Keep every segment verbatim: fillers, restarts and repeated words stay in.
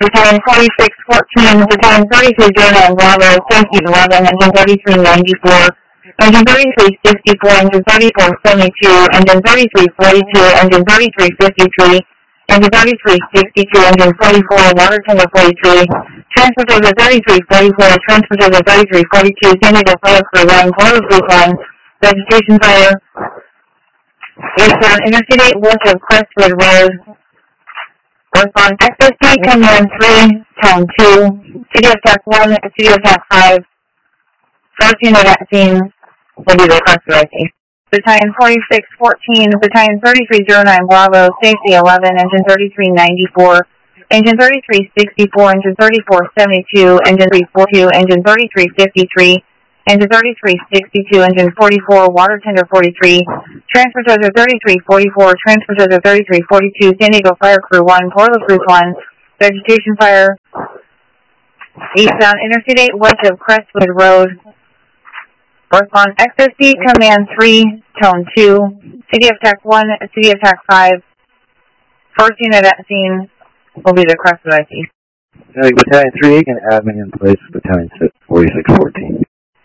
Battalion forty-six fourteen, Battalion thirty-three oh nine Bravo, safety eleven, engine thirty-three ninety-four, engine thirty-three sixty-four, engine thirty-four seventy-two, engine thirty-three forty-two, engine thirty-three fifty-three, engine thirty-three sixty-two, engine forty-four, water tender forty-three, transport over thirty-three forty-four, transport over thirty-three forty-two, San Diego Fire Crew one, Florida Group one, vegetation fire, eastbound Interstate west of Crestwood Road, northbound X S D, Command three, Tone two, City of Tac one, City of Tac five, first unit at scene will be the Crestwood I C. Battalion forty-six fourteen, Battalion thirty-three oh nine Bravo, safety eleven, engine thirty-three ninety-four, engine thirty-three sixty-four, engine thirty-four seventy-two, engine three forty-two, engine thirty-three fifty-three, engine thirty-three sixty-two, engine forty-four, water tender forty-three, transport dozer thirty-three forty-four, transport dozer thirty-three forty-two, San Diego Fire Crew one, Portland Group one, vegetation fire, eastbound Interstate eight west of Crestwood Road, northbound X S D, Command three, Tone two, City of Tac one, City of Tac five, first unit at scene will be the Crestwood I C. Battalion three eight and admin in place, Battalion forty-six fourteen.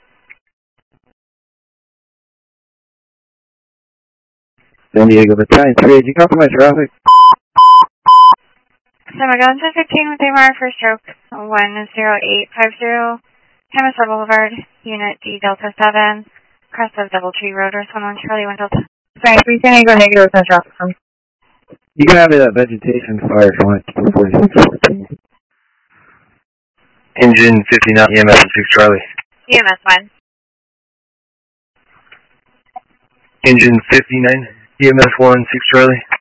San Diego, Battalion three eight, you copy my traffic? Samagonza fifteen with A M R for stroke one zero eight five zero, Hemisphere Boulevard, Unit D Delta seven, crest of Doubletree Road, Earth one one Charlie one Delta. Sorry, three San Diego negative, no traffic from. You can have that vegetation fire from forty-six fourteen. Engine fifty-nine, E M S six Charlie. E M S one. Engine fifty-nine, E M S one, six Charlie.